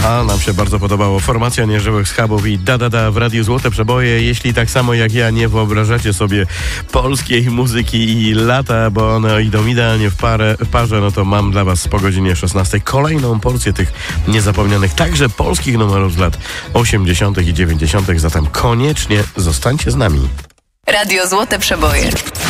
Aha, nam się bardzo podobało. Formacja Nieżyłych Schabów i Da w Radiu Złote Przeboje. Jeśli tak samo jak ja nie wyobrażacie sobie polskiej muzyki i lata, bo one idą idealnie w parze, no to mam dla was po godzinie 16 kolejną porcję tych niezapomnianych, także polskich numerów z lat 80. i 90. Zatem koniecznie zostańcie z nami. Radio Złote Przeboje.